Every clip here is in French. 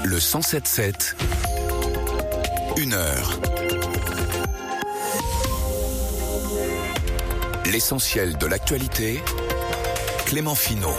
Le 107.7, 1 heure. L'essentiel de l'actualité, Clément Finot.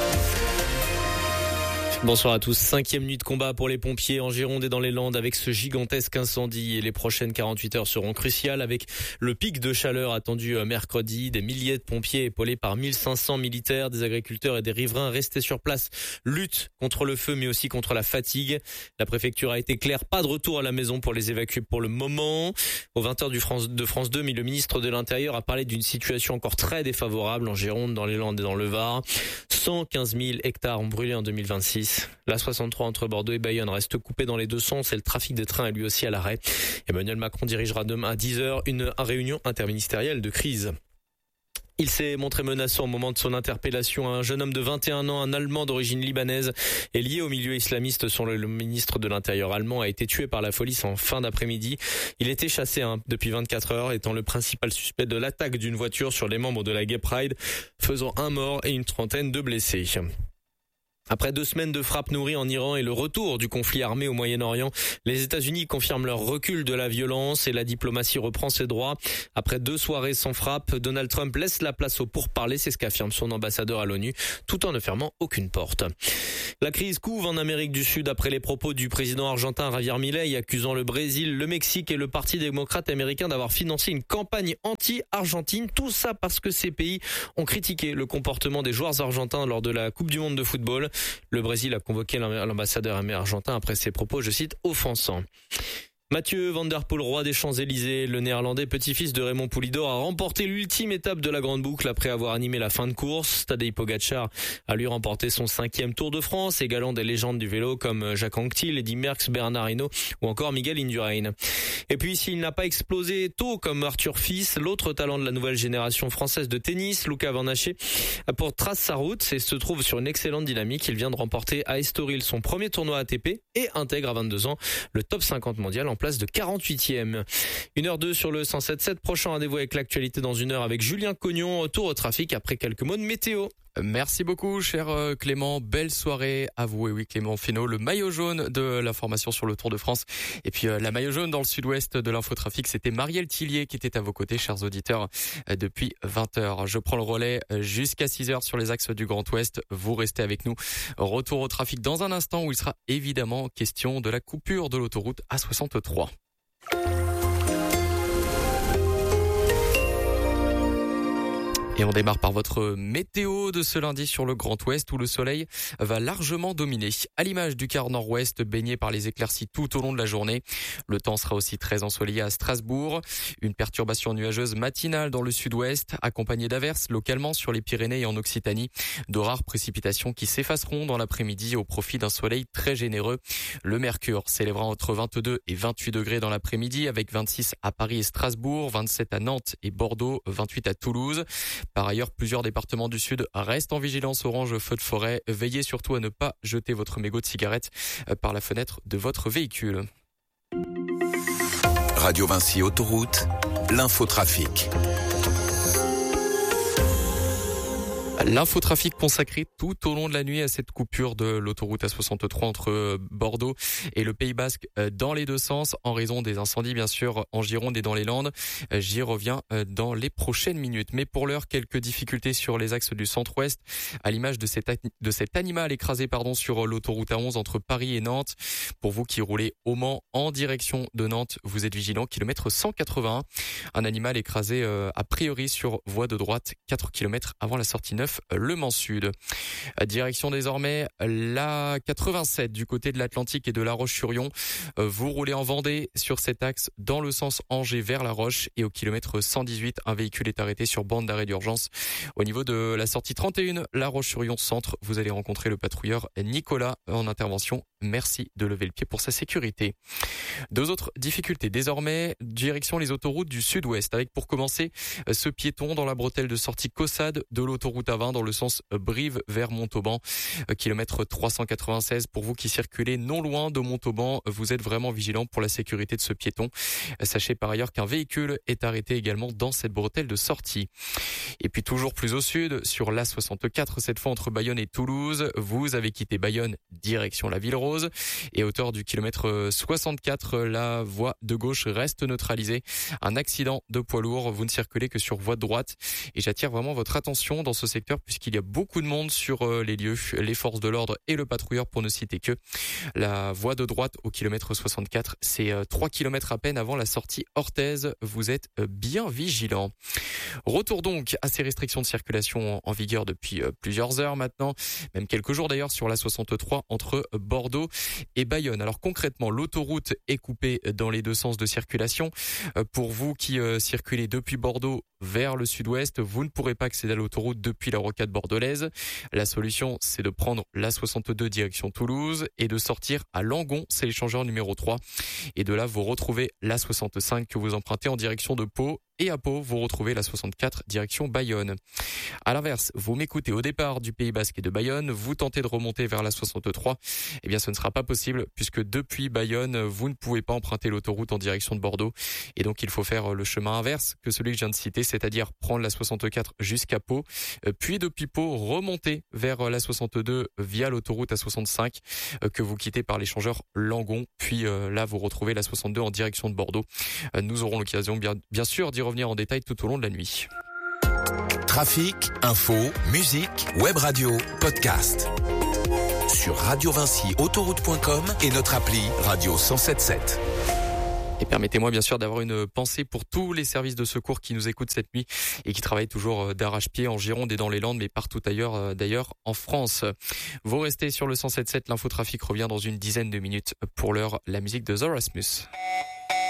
Bonsoir à tous. 5e nuit de combat pour les pompiers en Gironde et dans les Landes avec ce gigantesque incendie. Et les prochaines 48 heures seront cruciales avec le pic de chaleur attendu mercredi. Des milliers de pompiers épaulés par 1500 militaires, des agriculteurs et des riverains restés sur place luttent contre le feu mais aussi contre la fatigue. La préfecture a été claire, pas de retour à la maison pour les évacuer pour le moment. Aux 20h de France 2, le ministre de l'Intérieur a parlé d'une situation encore très défavorable en Gironde, dans les Landes et dans le Var. 115 000 hectares ont brûlé en 2026. La 63 entre Bordeaux et Bayonne reste coupée dans les deux sens et le trafic des trains est lui aussi à l'arrêt. Emmanuel Macron dirigera demain à 10h une réunion interministérielle de crise. Il s'est montré menaçant au moment de son interpellation. Un jeune homme de 21 ans, un Allemand d'origine libanaise, est lié au milieu islamiste. Selon le ministre de l'Intérieur allemand, a été tué par la police en fin d'après-midi. Il était chassé depuis 24 heures, étant le principal suspect de l'attaque d'une voiture sur les membres de la Gay Pride, faisant un mort et une trentaine de blessés. Après 2 semaines de frappes nourries en Iran et le retour du conflit armé au Moyen-Orient, les États-Unis confirment leur recul de la violence et la diplomatie reprend ses droits. Après 2 soirées sans frappe, Donald Trump laisse la place au pourparlers, c'est ce qu'affirme son ambassadeur à l'ONU, tout en ne fermant aucune porte. La crise couve en Amérique du Sud après les propos du président argentin Javier Milei accusant le Brésil, le Mexique et le Parti démocrate américain d'avoir financé une campagne anti-argentine. Tout ça parce que ces pays ont critiqué le comportement des joueurs argentins lors de la Coupe du Monde de football. Le Brésil a convoqué l'ambassadeur argentin après ses propos, je cite, offensants. Mathieu Van Der Poel, roi des Champs-Élysées, le néerlandais petit-fils de Raymond Poulidor, a remporté l'ultime étape de la Grande Boucle après avoir animé la fin de course. Tadej Pogačar a lui remporté son 5e Tour de France, égalant des légendes du vélo comme Jacques Anquetil, Eddy Merckx, Bernard Hinault ou encore Miguel Indurain. Et puis s'il n'a pas explosé tôt comme Arthur Fils, l'autre talent de la nouvelle génération française de tennis, Luca Van Haché, trace sa route et se trouve sur une excellente dynamique. Il vient de remporter à Estoril son premier tournoi ATP et intègre à 22 ans le top 50 mondial en place de 48e. 1h02 sur le 107.7. Prochain rendez-vous avec l'actualité dans 1 heure avec Julien Cognon. Retour au trafic après quelques mots de météo. Merci beaucoup, cher Clément. Belle soirée à vous. Et oui, Clément Finot, le maillot jaune de l'information sur le Tour de France. Et puis, la maillot jaune dans le sud-ouest de l'infotrafic, c'était Marielle Tillier qui était à vos côtés, chers auditeurs, depuis 20h. Je prends le relais jusqu'à 6h sur les axes du Grand Ouest. Vous restez avec nous. Retour au trafic dans un instant où il sera évidemment question de la coupure de l'autoroute A63. Et on démarre par votre météo de ce lundi sur le Grand Ouest où le soleil va largement dominer. À l'image du quart nord-ouest baigné par les éclaircies tout au long de la journée. Le temps sera aussi très ensoleillé à Strasbourg. Une perturbation nuageuse matinale dans le sud-ouest accompagnée d'averses localement sur les Pyrénées et en Occitanie. De rares précipitations qui s'effaceront dans l'après-midi au profit d'un soleil très généreux. Le mercure s'élèvera entre 22 et 28 degrés dans l'après-midi avec 26 à Paris et Strasbourg, 27 à Nantes et Bordeaux, 28 à Toulouse. Par ailleurs, plusieurs départements du Sud restent en vigilance orange feu de forêt. Veillez surtout à ne pas jeter votre mégot de cigarette par la fenêtre de votre véhicule. Radio Vinci Autoroute, l'infotrafic. L'infotrafic consacré tout au long de la nuit à cette coupure de l'autoroute A63 entre Bordeaux et le Pays Basque dans les deux sens en raison des incendies bien sûr en Gironde et dans les Landes. J'y reviens dans les prochaines minutes. Mais pour l'heure, quelques difficultés sur les axes du centre-ouest à l'image de cet animal écrasé sur l'autoroute A11 entre Paris et Nantes. Pour vous qui roulez au Mans en direction de Nantes, vous êtes vigilants, kilomètre 181. Un animal écrasé a priori sur voie de droite 4 km avant la sortie 9 Le Mans Sud. Direction désormais la 87 du côté de l'Atlantique et de La Roche-sur-Yon. Vous roulez en Vendée sur cet axe dans le sens Angers vers La Roche et au kilomètre 118, un véhicule est arrêté sur bande d'arrêt d'urgence. Au niveau de la sortie 31, La Roche-sur-Yon centre, vous allez rencontrer le patrouilleur Nicolas en intervention. Merci de lever le pied pour sa sécurité. 2 autres difficultés désormais, direction les autoroutes du sud-ouest avec pour commencer ce piéton dans la bretelle de sortie Caussade de l'autoroute A20 A20 dans le sens Brive vers Montauban, kilomètre 396. Pour vous qui circulez non loin de Montauban, vous êtes vraiment vigilant pour la sécurité de ce piéton. Sachez par ailleurs qu'un véhicule est arrêté également dans cette bretelle de sortie. Et puis toujours plus au sud, sur l'A64, cette fois entre Bayonne et Toulouse, vous avez quitté Bayonne direction la Ville-Rose et à hauteur du kilomètre 64, la voie de gauche reste neutralisée. Un accident de poids lourd, vous ne circulez que sur voie de droite et j'attire vraiment votre attention dans ce secteur puisqu'il y a beaucoup de monde sur les lieux, les forces de l'ordre et le patrouilleur pour ne citer que. La voie de droite au kilomètre 64, c'est 3 kilomètres à peine avant la sortie Orthez. Vous êtes bien vigilant. Retour donc à ces restrictions de circulation en vigueur depuis plusieurs heures maintenant, même quelques jours d'ailleurs sur la 63 entre Bordeaux et Bayonne. Alors concrètement, l'autoroute est coupée dans les deux sens de circulation. Pour vous qui circulez depuis Bordeaux vers le sud-ouest, vous ne pourrez pas accéder à l'autoroute depuis la rocade bordelaise. La solution, c'est de prendre la 62 direction Toulouse et de sortir à Langon, c'est l'échangeur numéro 3. Et de là, vous retrouvez la 65 que vous empruntez en direction de Pau. Et à Pau, vous retrouvez la 64 direction Bayonne. À l'inverse, vous m'écoutez au départ du Pays Basque et de Bayonne, vous tentez de remonter vers la 63, eh bien ce ne sera pas possible puisque depuis Bayonne, vous ne pouvez pas emprunter l'autoroute en direction de Bordeaux. Et donc il faut faire le chemin inverse que celui que je viens de citer, c'est-à-dire prendre la 64 jusqu'à Pau, puis depuis Pau, remonter vers la 62 via l'autoroute A65 que vous quittez par l'échangeur Langon, puis là vous retrouvez la 62 en direction de Bordeaux. Nous aurons l'occasion bien sûr d'y revenir en détail tout au long de la nuit. Trafic, info, musique, web radio, podcast. Sur radiovincyautoroute.com et notre appli Radio 107.7. Et permettez-moi bien sûr d'avoir une pensée pour tous les services de secours qui nous écoutent cette nuit et qui travaillent toujours d'arrache-pied en Gironde et dans les Landes, mais partout ailleurs d'ailleurs en France. Vous restez sur le 107.7, l'infotrafic revient dans une dizaine de minutes. Pour l'heure, la musique de The Rasmus.